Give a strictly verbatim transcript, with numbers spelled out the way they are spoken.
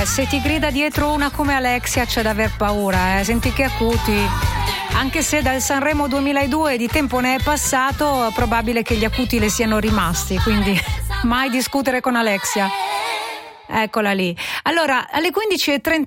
Eh, se ti grida dietro una come Alexia c'è da aver paura, eh. Senti che acuti. Anche se dal Sanremo duemiladue di tempo ne è passato, è probabile che gli acuti le siano rimasti, quindi mai discutere con Alexia. Eccola lì. Allora, alle quindici e trentadue